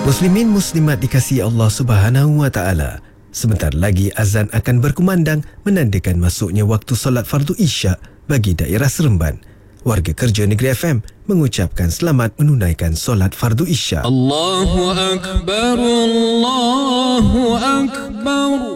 Muslimin muslimat dikasihi Allah Subhanahu wa taala. Sebentar lagi azan akan berkumandang menandakan masuknya waktu solat fardu Isyak bagi daerah Seremban. Warga kerja Negeri FM mengucapkan selamat menunaikan solat fardu Isyak. Allahu Akbar, Allahu Akbar.